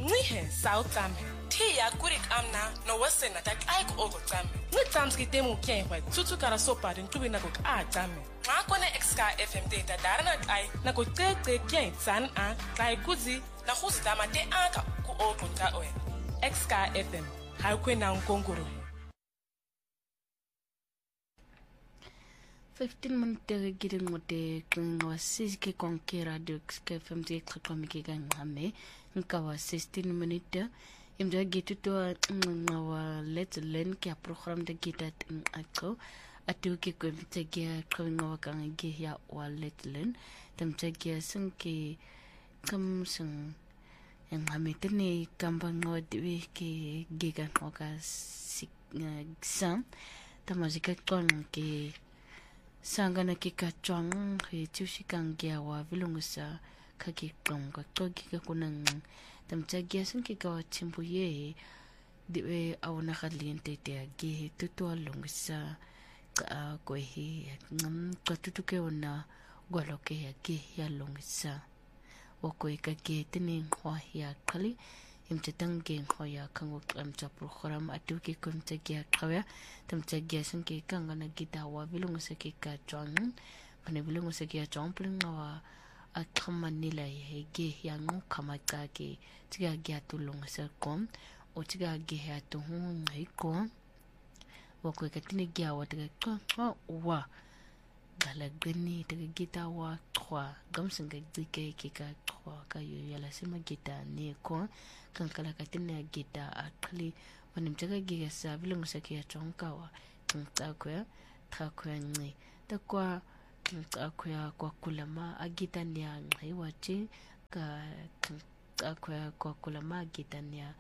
Ngihe South Tambe. Tia kurik amna no wasena tak aik ogo Tambe. Ngitams kitemu kyenwe tutu kara sopa den tuwi na kok a Tambe. Ngakone XK FM data darana ai na ko tete kyen san a kai kuzi na khuzi dama te aka ku ogo ta oe. XK FM haikwe na nkongoro. 15 minutes giring mote kung wasike konke radio XFM te khatomike ngame nkawa 16 minutes imja gitu to ngawa let's learn kya program de gitat akko atu ke ko tege ngawa kang ge ya wa let's learn tam tege sangke kam sang ngame tene kambang ngodi ke gigan oka sam tamazika kon ke sangana ki kachwang he chushikang gya wa vilungusa khaki klong ka togi ka kunang tamcha gya sun ki ka chimbu ye diwe awna khaliente te ge tutu alungusa ka ko he ngam ka tutu ke ona goloke ya ge ya lungsa o ko ka ge tene khwa ya khali imchetang ge khwa ya khango amcha program atu ki kun te gya khwa tamcha gya sun ki kangana gita wa vilungusa ki ka chwang mane vilungusa ki ya chompling wa akamanila ye ge ya ngo kamaka ke tiga gya tulung sa kom o tiga ge ya to hu ngai kom wa ko ka tini gya wa tiga ko wa gala gani tiga gita wa khwa gamsing ga dike ke ka khwa ka yo yala sima gita ne ko kan kala ka tini gita akli wanim tiga ge sa vilungusa ki ya chonka wa kan ta ko ni ta kwa akwya kwa kulama agitania ngaiwachi ka akwya kwa kulama agitania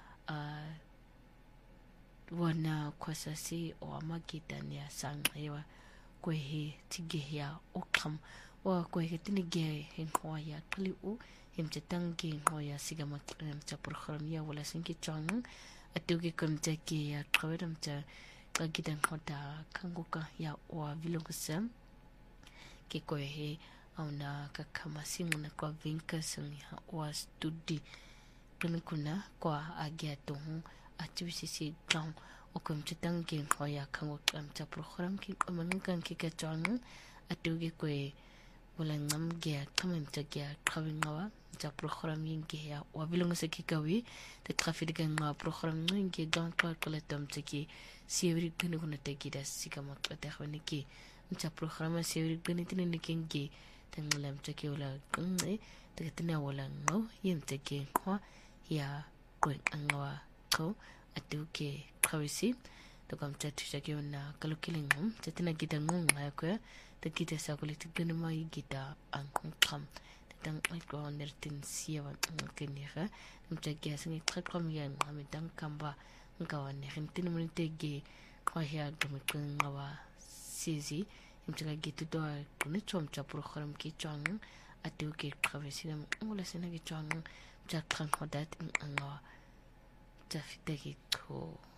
wana kwa sasi o amagitania sangaiwa kwehe tigehya okam wa kwehe tinige henwa ya kli u himchetangi ngoya sigama cha program ya wala sinki chang atuge komtake ya kawedamcha kagidan hoda kanguka ya wa vilungusam ke ko he auna kakamasinga na kwa vinka sung wa studi kuna kwa agiato activity ground o kom chitang ke khoya khango amcha program ki amangan ke ka chang atuge ko wala ngam ge kamem cha ge khawinga cha program yin ge ya wa bilong se ki kawi te traffic ga nga program yin ge gang kwa kalatam ki sievri kuna te ki da sikama ta khone ki cha programa sievri gani ni kengi tangalam chake wala kungai tagatina wala ngo yem take kwa ya ko angwa ko atuke khawisi to kam chatu chake na kalukilingum tatina gidangum ngakwa takita sakulit gani mai gita angkum kam tang ko nertin siawa kenira mchake asingi khakam yan amitang kamba ngawa ne hintin munite ge kwa ya gumikun ngawa sizi imchaka gitu do kuni chomcha program ki chang atu ke khavesina ngula sina ki chang chakhan hodat anga chafite ki ko